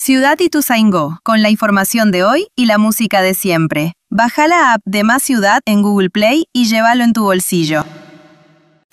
Ciudad Ituzaingó, con la información de hoy y la música de siempre. Baja la app de Más Ciudad en Google Play y llévalo en tu bolsillo.